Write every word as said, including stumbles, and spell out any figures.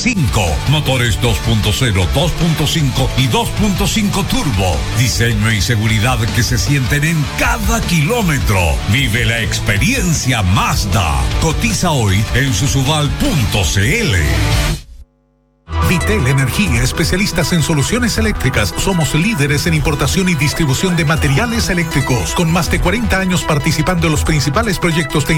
cinco. Motores dos punto cero, dos punto cinco y dos punto cinco turbo. Diseño y seguridad que se sienten en cada kilómetro. Vive la experiencia Mazda. Cotiza hoy en susubal punto c l. Vitel Energía, especialistas en soluciones eléctricas. Somos líderes en importación y distribución de materiales eléctricos, con más de cuarenta años participando en los principales proyectos de